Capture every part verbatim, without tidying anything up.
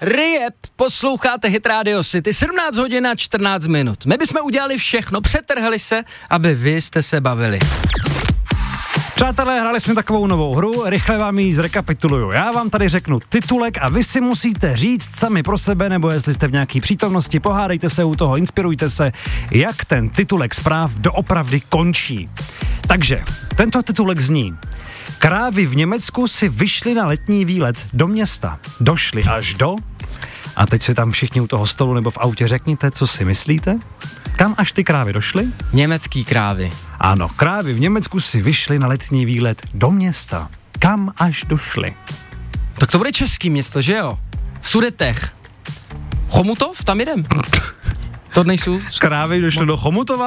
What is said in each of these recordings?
Riep, posloucháte Hit Radio City, sedmnáct hodin a čtrnáct minut. My bychom udělali všechno, přetrhali se, aby vy jste se bavili. Přátelé, hráli jsme takovou novou hru, rychle vám ji zrekapituluju. Já vám tady řeknu titulek a vy si musíte říct sami pro sebe, nebo jestli jste v nějaký přítomnosti, pohádejte se u toho, inspirujte se, jak ten titulek zpráv doopravdy končí. Takže, tento titulek zní: Krávy v Německu si vyšly na letní výlet do města. Došly až do... A teď si tam všichni u toho stolu nebo v autě řekněte, co si myslíte? Kam až ty krávy došly? Německý krávy. Ano, krávy v Německu si vyšly na letní výlet do města. Kam až došly? Tak to bude český město, že jo? V Sudetech. Chomutov? Tam jedem. To nejsou... Krávy došly do Chomutova?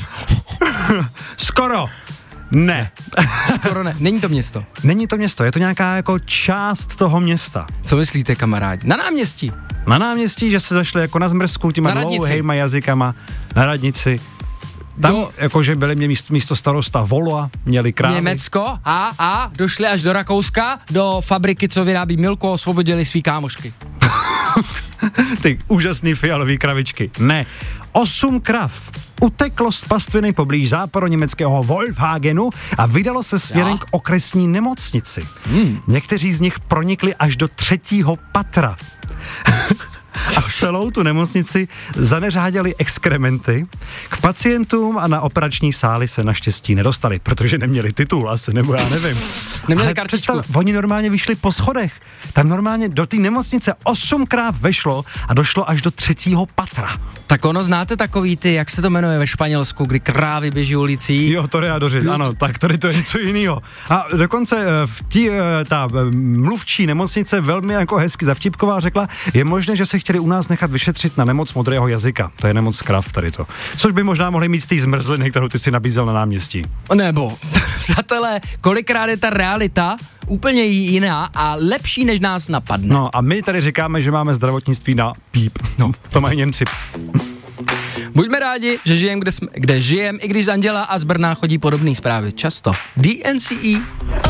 Skoro. Ne. Skoro ne. Není to město. Není to město, je to nějaká jako část toho města. Co myslíte, kamarádi? Na náměstí. Na náměstí, že se zašli jako na zmrzku těma dlouhejma jazykama, na radnici. Tam, do... jakože byli mě místo, místo starosta Vola, měli krávy. Německo a, a došli až do Rakouska, do fabriky, co vyrábí Milko, osvobodili svý kámošky. Ty úžasný fialový kravičky. Ne. Osm krav uteklo z pastviny poblíž západoněmeckého Wolfhagenu a vydalo se směrem k okresní nemocnici. Hmm. Někteří z nich pronikli až do třetího patra. A celou tu nemocnici zaneřáděli exkrementy. K pacientům a na operační sály se naštěstí nedostali, protože neměli titul asi, nebo já nevím. Neměli kartičku. Představ, oni normálně vyšli po schodech. Tam normálně do té nemocnice osmkrát vešlo a došlo až do třetího patra. Tak ono znáte takový ty, jak se to jmenuje ve Španělsku, kdy krávy běží ulicí? Jo, toreadoři, ano, tak tady to je něco jiného. A dokonce v tí, ta mluvčí nemocnice velmi jako hezky zavtipková řekla, je možné, že se chtěli u nás nechat vyšetřit na nemoc modrého jazyka. To je nemoc krav tady to. Což by možná mohli mít z té zmrzliny, kterou ty si nabízel na náměstí. Nebo, přátelé, kolikrát je ta realita úplně jiná a lepší, než nás napadne. No a my tady říkáme, že máme zdravotnictví na píp. No, to mají Němci. Buďme rádi, že žijem, kde, jsme, kde žijem, i když z Anděla a z Brna chodí podobné zprávy. Často. D N C E